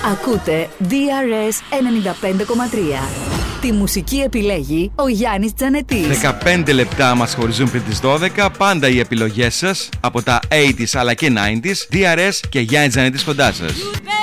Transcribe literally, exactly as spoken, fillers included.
Ακούτε ντι αρ ες ενενήντα πέντε κόμμα τρία. Τη μουσική επιλέγει ο Γιάννης Τζανετής. δεκαπέντε λεπτά μας χωρίζουν πριν τις δώδεκα. Πάντα οι επιλογές σας από τα ογδόντα αλλά και ενενήντα. ντι αρ ες και Γιάννης Τζανετής κοντά σας.